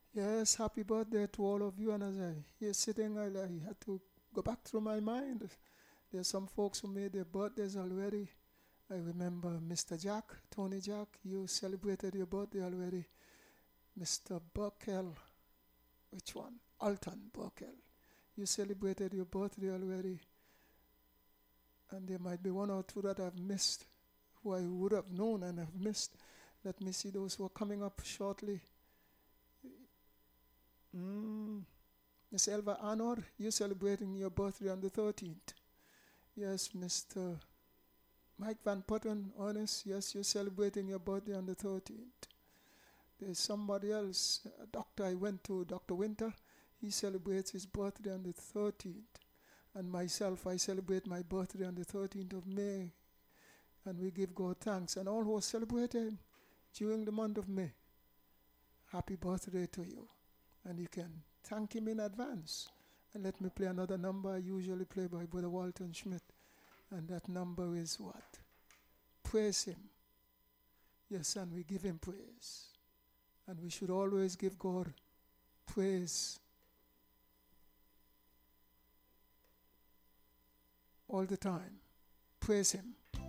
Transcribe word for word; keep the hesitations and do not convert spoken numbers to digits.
Yes, happy birthday to all of you. And as I here sitting, I, I had to go back through my mind. There's some folks who made their birthdays already. I remember Mister Jack, Tony Jack, you celebrated your birthday already. Mister Burkell, which one? Alton Burkell. You celebrated your birthday already. And there might be one or two that I've missed, who I would have known and have missed. Let me see those who are coming up shortly. Mm. Miss Elva Arnold, you're celebrating your birthday on the thirteenth. Yes, Mister Mike Van Putten, Ernest, yes, you're celebrating your birthday on the thirteenth. There's somebody else, a doctor I went to, Doctor Winter, he celebrates his birthday on the thirteenth. And myself, I celebrate my birthday on the thirteenth of May. And we give God thanks. And all who are celebrating during the month of May, happy birthday to you. And you can thank him in advance. And let me play another number I usually play by Brother Walton Schmidt. And that number is what? Praise him. Yes, and we give him praise. And we should always give God praise all the time. Praise him.